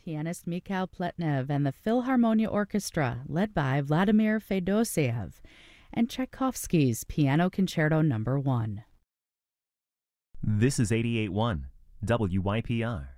pianist Mikhail Pletnev and the Philharmonia Orchestra, led by Vladimir Fedosiev, and Tchaikovsky's Piano Concerto No. 1. This is 88.1 WYPR.